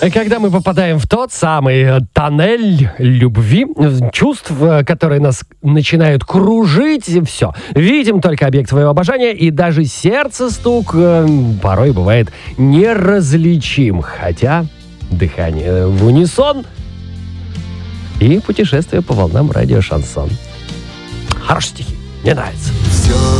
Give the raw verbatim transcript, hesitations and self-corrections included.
Когда мы попадаем в тот самый тоннель любви, чувств, которые нас начинают кружить, все. Видим только объект своего обожания, и даже сердце стук порой бывает неразличим. Хотя дыхание в унисон и путешествие по волнам радио Шансон. Хорошие стихи. Мне нравится. Все